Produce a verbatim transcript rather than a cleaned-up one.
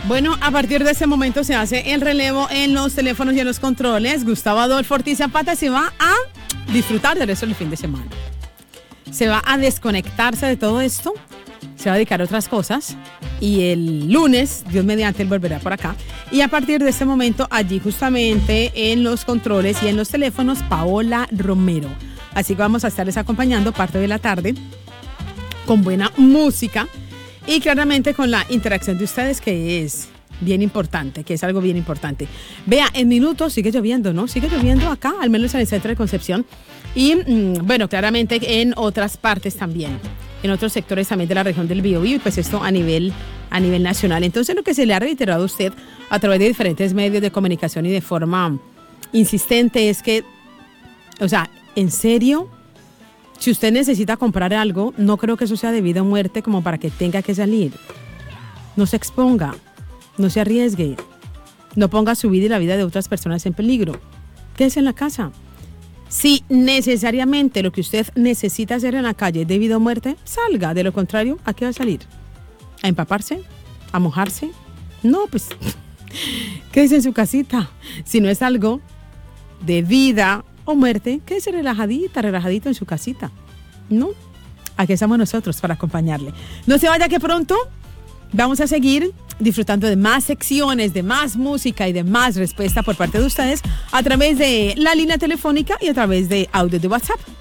Bueno, a partir de ese momento se hace el relevo en los teléfonos y en los controles. Gustavo Adolfo Ortiz Zapata se va a disfrutar del resto del fin de semana. Se va a desconectarse de todo esto, se va a dedicar a otras cosas y el lunes, Dios mediante, él volverá por acá. Y a partir de ese momento, allí justamente en los controles y en los teléfonos, Paola Romero. Así que vamos a estarles acompañando parte de la tarde con buena música y claramente con la interacción de ustedes, que es bien importante, que es algo bien importante. Vea, en minutos sigue lloviendo, ¿no? Sigue lloviendo acá, al menos en el centro de Concepción. Y mmm, bueno, claramente en otras partes también, en otros sectores también de la región del Biobío, y pues esto a nivel, a nivel nacional. Entonces, lo que se le ha reiterado a usted a través de diferentes medios de comunicación y de forma insistente es que, o sea, en serio, si usted necesita comprar algo, no creo que eso sea de vida o muerte como para que tenga que salir. No se exponga, no se arriesgue, no ponga su vida y la vida de otras personas en peligro. Quédese en la casa. Si necesariamente lo que usted necesita hacer en la calle es de vida o muerte, salga. De lo contrario, ¿a qué va a salir? ¿A empaparse? ¿A mojarse? No, pues quédese en su casita. Si no es algo de vida o muerte, quédese relajadita, relajadito en su casita. ¿No? Aquí estamos nosotros para acompañarle. No se vaya, que pronto vamos a seguir disfrutando de más secciones, de más música y de más respuesta por parte de ustedes a través de la línea telefónica y a través de audio de WhatsApp.